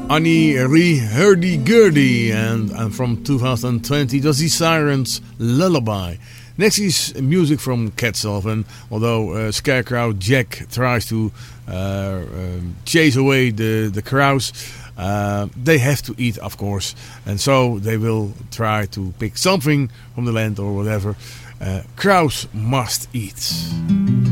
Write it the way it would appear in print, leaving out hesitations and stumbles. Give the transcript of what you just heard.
Annie Hurdy-Gurdy, and from 2020 it was The Sirens' Lullaby. Next is music from Cat Sullivan. Although Scarecrow Jack tries to chase away the crows, they have to eat, of course, and so they will try to pick something from the land or whatever. Crows must eat.